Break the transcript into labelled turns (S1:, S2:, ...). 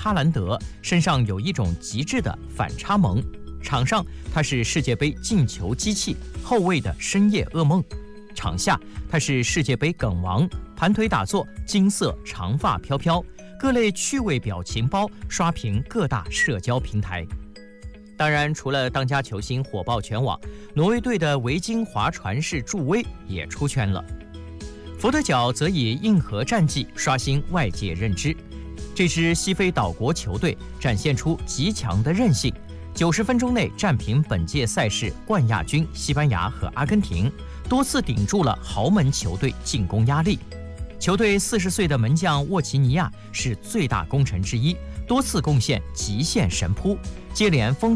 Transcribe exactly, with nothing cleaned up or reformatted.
S1: 哈兰德身上有一种极致的反差萌，场上他是世界杯进球机器，后卫的深夜噩梦；场下他是世界杯梗王，盘腿打坐，金色长发飘飘，各类趣味表情包刷屏各大社交平台。当然，除了当家球星火爆全网，挪威队的维京划船士助威也出圈了。佛得角则以硬核战绩刷新外界认知。这支西非岛国球队展现出极强的韧性，九十分钟内战平本届赛事冠亚军西班牙和阿根廷，多次顶住了豪门球队进攻压力。球队四十岁的门将沃奇尼亚是最大功臣之一，多次贡献极限神扑，接连封